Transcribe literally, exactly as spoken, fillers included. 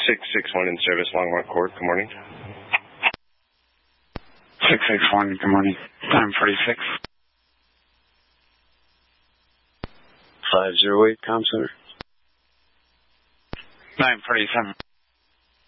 six six one in service, Longmont Court. Good morning. six six one, good morning. Time forty-six. five zero eight, Com Center. nine forty-seven.